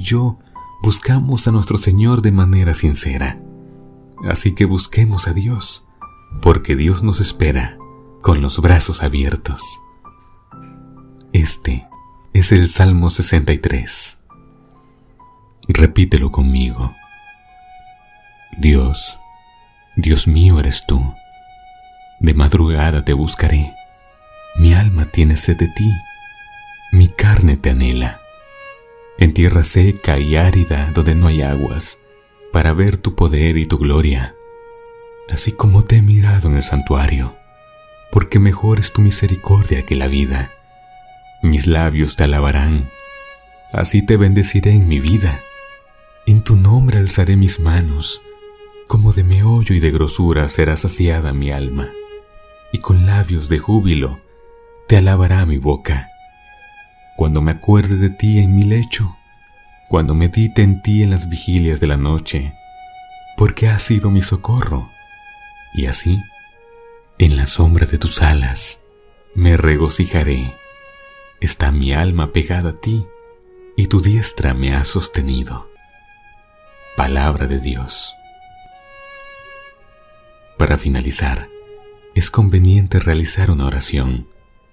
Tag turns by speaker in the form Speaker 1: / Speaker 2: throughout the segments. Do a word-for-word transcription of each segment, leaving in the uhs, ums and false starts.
Speaker 1: yo buscamos a nuestro Señor de manera sincera. Así que busquemos a Dios, porque Dios nos espera con los brazos abiertos. Este es el Salmo sesenta y tres. Repítelo conmigo. Dios, Dios mío eres tú. De madrugada te buscaré. Mi alma tiene sed de ti. Mi carne te anhela. En tierra seca y árida donde no hay aguas, para ver tu poder y tu gloria, así como te he mirado en el santuario, porque mejor es tu misericordia que la vida. Mis labios te alabarán, así te bendeciré en mi vida. En tu nombre alzaré mis manos, como de meollo y de grosura será saciada mi alma, y con labios de júbilo te alabará mi boca. Cuando me acuerde de ti en mi lecho, cuando medite en ti en las vigilias de la noche, porque has sido mi socorro, y así, en la sombra de tus alas, me regocijaré. Está mi alma pegada a ti, y tu diestra me ha sostenido. Palabra de Dios. Para finalizar, es conveniente realizar una oración.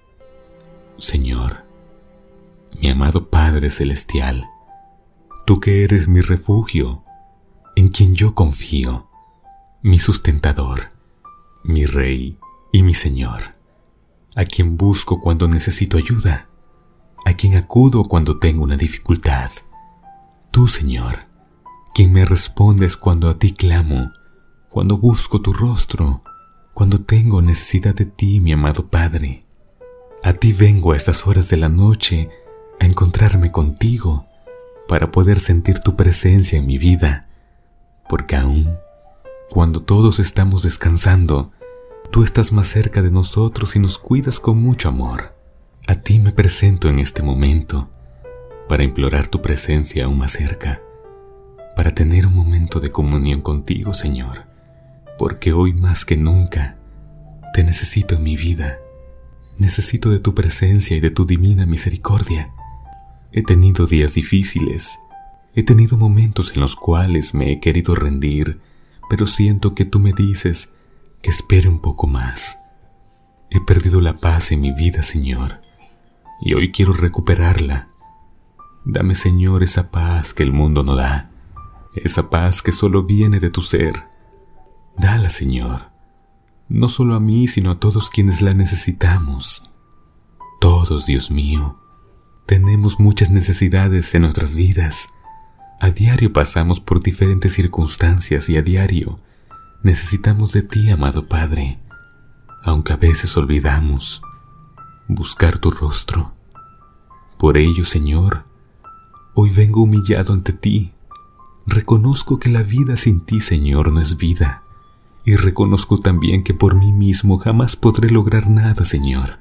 Speaker 1: Señor, mi amado Padre Celestial, tú que eres mi refugio, en quien yo confío, mi sustentador, mi Rey y mi Señor, a quien busco cuando necesito ayuda, a quien acudo cuando tengo una dificultad. Tú, Señor, quien me respondes cuando a ti clamo, cuando busco tu rostro, cuando tengo necesidad de ti, mi amado Padre. A ti vengo a estas horas de la noche a encontrarme contigo para poder sentir tu presencia en mi vida, porque aún cuando todos estamos descansando, tú estás más cerca de nosotros y nos cuidas con mucho amor. A ti me presento en este momento para implorar tu presencia aún más cerca, para tener un momento de comunión contigo, Señor, porque hoy más que nunca te necesito en mi vida. Necesito de tu presencia y de tu divina misericordia. He tenido días difíciles, he tenido momentos en los cuales me he querido rendir, pero siento que tú me dices que espere un poco más. He perdido la paz en mi vida, Señor, y hoy quiero recuperarla. Dame, Señor, esa paz que el mundo no da, esa paz que solo viene de tu ser. Dala, Señor, no solo a mí, sino a todos quienes la necesitamos. Todos, Dios mío, tenemos muchas necesidades en nuestras vidas. A diario pasamos por diferentes circunstancias y a diario necesitamos de ti, amado Padre, aunque a veces olvidamos buscar tu rostro. Por ello, Señor, hoy vengo humillado ante ti. Reconozco que la vida sin ti, Señor, no es vida. Y reconozco también que por mí mismo jamás podré lograr nada, Señor.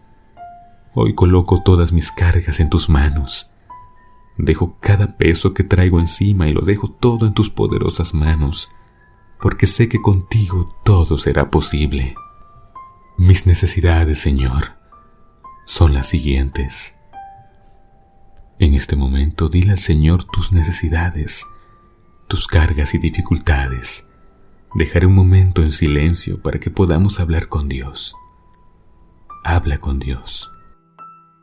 Speaker 1: Hoy coloco todas mis cargas en tus manos. Dejo cada peso que traigo encima y lo dejo todo en tus poderosas manos, porque sé que contigo todo será posible. Mis necesidades, Señor, son las siguientes. En este momento, dile al Señor tus necesidades, tus cargas y dificultades. Dejaré un momento en silencio para que podamos hablar con Dios. Habla con Dios.